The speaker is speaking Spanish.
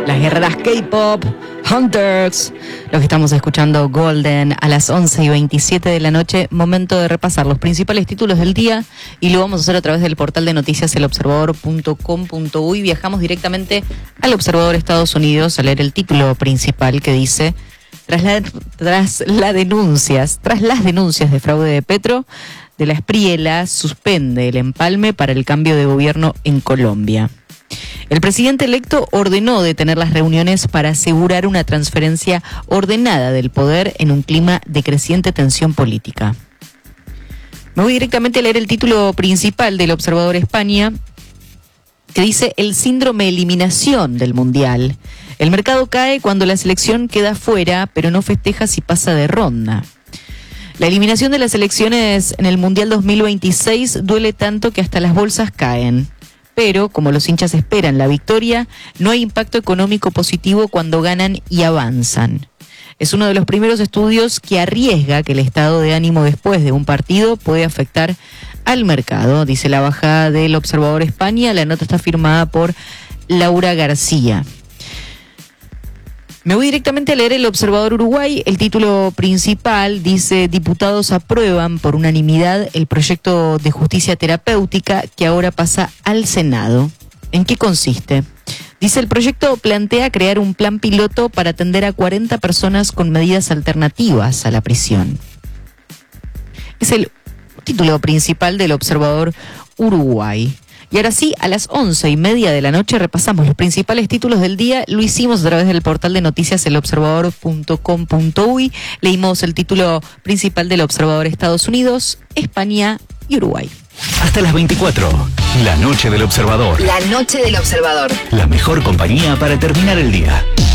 Las guerreras K-pop, Hunters, lo que estamos escuchando, Golden, a las 11:27 de la noche. Momento de repasar los principales títulos del día y lo vamos a hacer a través del portal de noticias elobservador.com.uy. Viajamos directamente al Observador Estados Unidos a leer el título principal que dice: tras las denuncias de fraude de Petro, de la Espriella suspende el empalme para el cambio de gobierno en Colombia. El presidente electo ordenó detener las reuniones para asegurar una transferencia ordenada del poder en un clima de creciente tensión política. Me voy directamente a leer el título principal del Observador España, que dice: el síndrome eliminación del Mundial. El mercado cae cuando la selección queda fuera, pero no festeja si pasa de ronda. La eliminación de las selecciones en el Mundial 2026 duele tanto que hasta las bolsas caen. Pero, como los hinchas esperan la victoria, no hay impacto económico positivo cuando ganan y avanzan. Es uno de los primeros estudios que arriesga que el estado de ánimo después de un partido puede afectar al mercado, dice la bajada del Observador España. La nota está firmada por Laura García. Me voy directamente a leer el Observador Uruguay. El título principal dice: diputados aprueban por unanimidad el proyecto de justicia terapéutica que ahora pasa al Senado. ¿En qué consiste? Dice: el proyecto plantea crear un plan piloto para atender a 40 personas con medidas alternativas a la prisión. Es el título principal del Observador Uruguay. Y ahora sí, a las 11:30 de la noche repasamos los principales títulos del día. Lo hicimos a través del portal de noticias elobservador.com.uy. Leímos el título principal del Observador Estados Unidos, España y Uruguay. Hasta las 24, la noche del Observador. La noche del Observador. La mejor compañía para terminar el día.